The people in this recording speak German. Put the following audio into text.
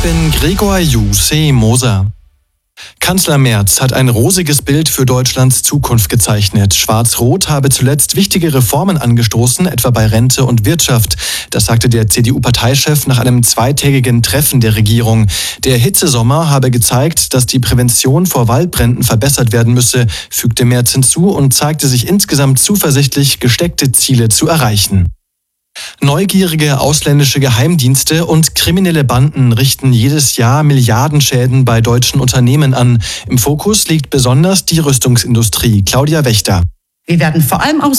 bin Gregor Jussi Moser. Kanzler Merz hat ein rosiges Bild für Deutschlands Zukunft gezeichnet. Schwarz-Rot habe zuletzt wichtige Reformen angestoßen, etwa bei Rente und Wirtschaft. Das sagte der CDU-Parteichef nach einem zweitägigen Treffen der Regierung. Der Hitzesommer habe gezeigt, dass die Prävention vor Waldbränden verbessert werden müsse, fügte Merz hinzu und zeigte sich insgesamt zuversichtlich, gesteckte Ziele zu erreichen. Neugierige ausländische Geheimdienste und kriminelle Banden richten jedes Jahr Milliardenschäden bei deutschen Unternehmen an. Im Fokus liegt besonders die Rüstungsindustrie. Claudia Wächter. Wir werden vor allem auch